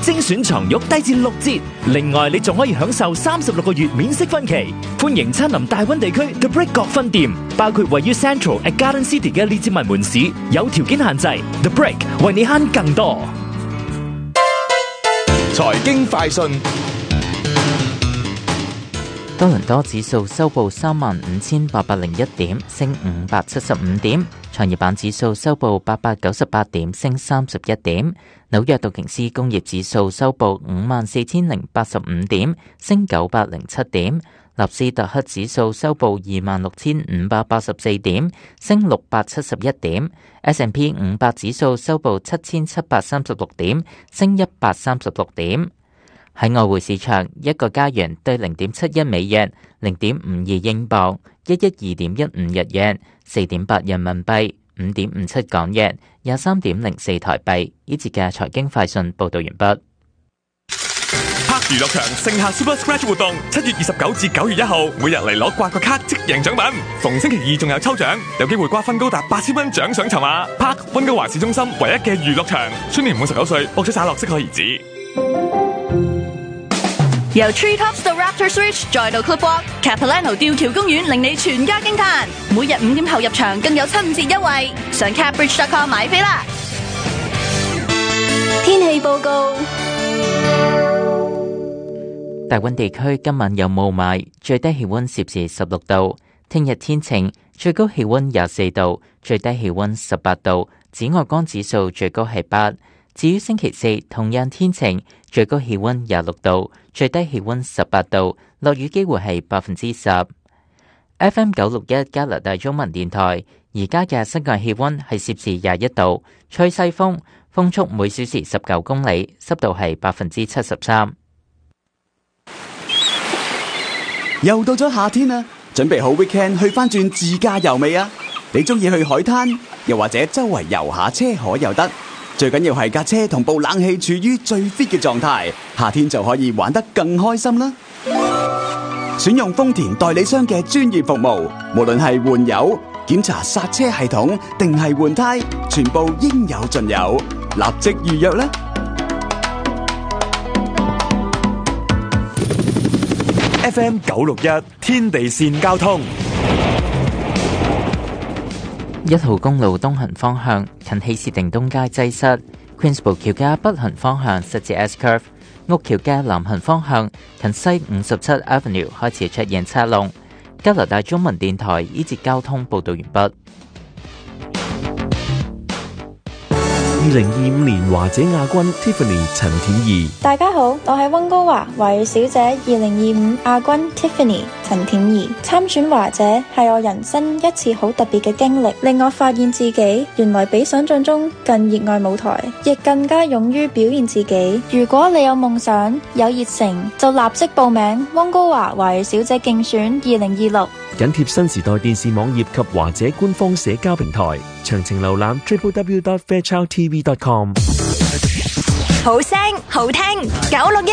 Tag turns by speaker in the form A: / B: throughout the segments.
A: 精選床褥低至6折。另外，你仲可以享受36個月免息分期。歡迎親臨大溫地區 The Brick 各分店，包括位於 Central at Garden City 嘅列治文門市，有條件限制。The Brick 為你慳更多。
B: 財經快訊。
C: 多倫多指數收報35,801點，升575點；創業板指數收報898點，升31點；紐約道瓊斯工業指數收報54,085點，升907點；納斯達克指數收報26,584點，升671點； S&P 500指數收報7,736點，升136點。喺外匯市場，一個加元對0.71美元、0.52英鎊、112.15日元、4.8人民幣、5.57港元、23.04台幣。呢節嘅財經快訊報道完畢。
B: Park 娛樂場盛夏 Super Scratch 活動7月29至9月1號，每日嚟攞刮個卡即贏獎品。逢星期二仲有抽獎，有機會瓜分高達8000蚊獎賞籌碼。Park 溫哥華市中心唯一嘅娛樂場，青年滿19歲，獲取灑落適可而止。
D: 由 Treetops 到 Raptor Switch 再到 Clipwalk，Capilano 吊橋公園令你全家驚嘆。每日5點後入場更有7折優惠，上 Capbridge.com 買飛啦。天氣報告：
C: 大溫地區今晚有霧霾，最低氣溫攝氏16度。聽日天晴，最高氣溫24度，最低氣溫18度。紫外光指數最高係8。至於星期四同樣天晴，最高氣溫26度，最低氣溫18度，落雨機會係10%。FM 961加拿大中文電台，而家嘅室外氣溫係攝氏21度，吹西風，風速每小時19公里，濕度係73%。
E: 又到咗夏天啦，準備好 weekend 去返轉自駕遊未啊？你中意去海灘，又或者周圍遊下車河又得。最緊要係架車同部冷氣處於最 fit 嘅狀態，夏天就可以玩得更開心啦！選用豐田代理商嘅專業服務，無論係換油、檢查剎車系統定係換胎，全部應有盡有，立即預約啦
B: ！FM 961天地線交通。
C: 1號公路東行方向近希士定東街擠塞 ，Queensboro 橋嘅北行方向實至 S-Curve， 屋橋嘅南行方向近西57 Avenue 開始出現車龍。加拿大中文電台呢節交通報道完畢。
F: 2025年華姐亞軍 Tiffany 陳恬儀。
G: 大家好，我係溫哥華華裔小姐2025亞軍 Tiffany 陳恬儀。參選華姐係我人生一次好特別嘅經歷，令我發現自己原來比想象中更熱愛舞台，亦更加勇於表現自己。如果你有夢想有熱誠，就立即報名溫哥華華裔小姐競選2026。
F: 緊貼新時代電視網頁及華姐官方社交平台，詳情瀏覽 www.fairchildtv.com。
D: 好聲好聽961。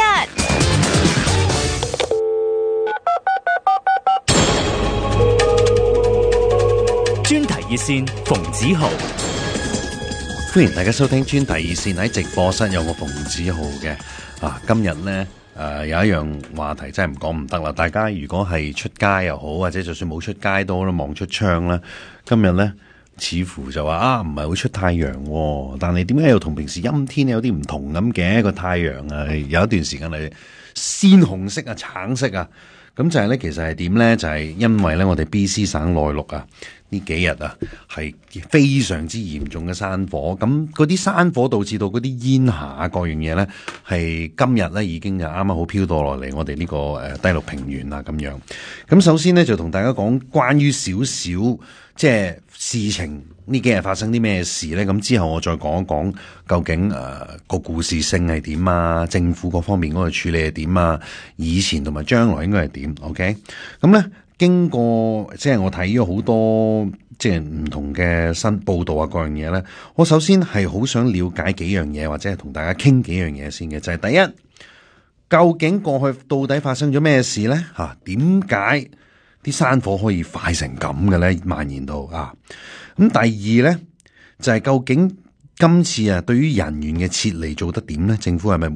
A: 專題熱線馮子豪。
H: 歡迎大家收聽專題熱線，喺直播室有個馮子豪嘅。今日呢有一樣話題真係唔講唔得啦！大家如果係出街又好，或者就算冇出街都好啦，望出窗啦。今日呢似乎就話唔係會出太陽喎，但係點解又同平時陰天有啲唔同咁嘅？個太陽有一段時間係鮮紅色啊、橙色啊，咁就係呢，其實係點呢？就係因為呢，我哋 BC 省內陸呢幾日係非常之嚴重嘅山火，咁嗰啲山火導致到嗰啲煙霞各樣嘢呢，係今日呢已經就啱啱好飄到落嚟我哋呢個低陸平原啦咁樣。咁首先呢，就同大家講關於少少即係事情呢幾日發生啲咩事呢？咁之後我再講一講究竟個故事性係點啊，政府嗰方面嗰個處理係點啊，以前同埋將來應該係點 OK？ 咁呢經過即係我睇咗好多即係唔同嘅新報道啊，各樣嘢咧，我首先係好想了解幾樣嘢，或者係同大家傾幾樣嘢先嘅，就係第一，究竟過去到底發生咗咩事咧？點解啲山火可以快成咁嘅咧？蔓延到咁第二咧就係究竟今次對於人員嘅撤離做得點咧？政府係咪